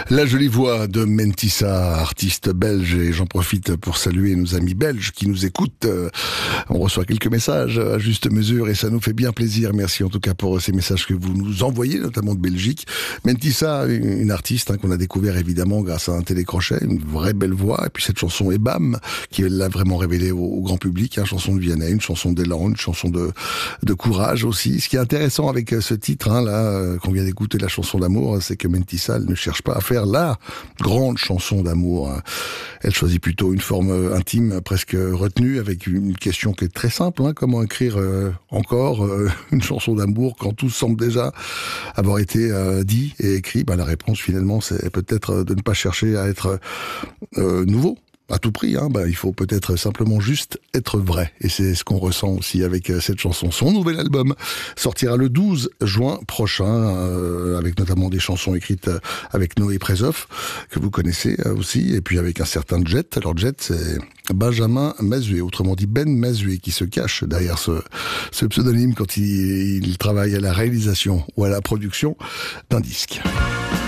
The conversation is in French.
La jolie voix de Mentissa, artiste belge, et j'en profite pour saluer nos amis belges qui nous écoutent. On reçoit quelques messages à juste mesure et ça nous fait bien plaisir. Merci en tout cas pour ces messages que vous nous envoyez, notamment de Belgique. Mentissa, une artiste qu'on a découvert évidemment grâce à un télécrochet, une vraie belle voix. Et puis cette chanson Ebam, qui l'a vraiment révélée au grand public, une chanson de Vianney, une chanson d'élan, une chanson de courage aussi. Ce qui est intéressant avec ce titre, qu'on vient d'écouter, la chanson d'amour, c'est que Mentissa, elle ne cherche pas à faire la grande chanson d'amour. Elle choisit plutôt une forme intime, presque retenue, avec une question qui est très simple. Comment écrire encore une chanson d'amour quand tout semble déjà avoir été dit et écrit? La réponse finalement, c'est peut-être de ne pas chercher à être nouveau à tout prix. Il faut peut-être simplement juste être vrai. Et c'est ce qu'on ressent aussi avec cette chanson. Son nouvel album sortira le 12 juin prochain, avec notamment des chansons écrites avec Noé Prezoff, que vous connaissez aussi, et puis avec un certain Jet. Alors Jet, c'est Benjamin Mazué, autrement dit Ben Mazué, qui se cache derrière ce pseudonyme quand il travaille à la réalisation ou à la production d'un disque.